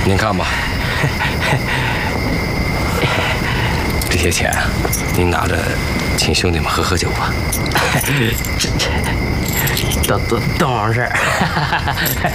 您看吧，这些钱啊，您拿着请兄弟们喝酒吧。 都完事儿。